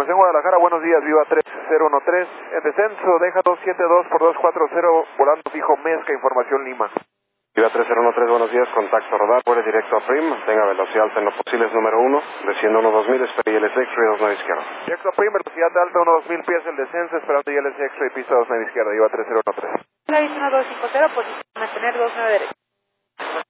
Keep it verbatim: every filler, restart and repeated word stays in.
información Guadalajara, buenos días, Viva tres cero uno tres, en descenso, deja dos siete dos por dos cuatro cero, volando fijo Mezca, información Lima. Viva tres cero uno tres, buenos días, contacto radar, vuele directo a Prim, tenga velocidad alta en los posibles número uno, desciendo uno dos mil, espera I L S X-ray dos nueve izquierda. Directo a Prim, velocidad alta uno dos mil pies, el descenso, esperando I L S X-ray, pista dos nueve izquierda, Viva tres cero uno tres. uno dos cinco cero, posición mantener dos nueve derecha.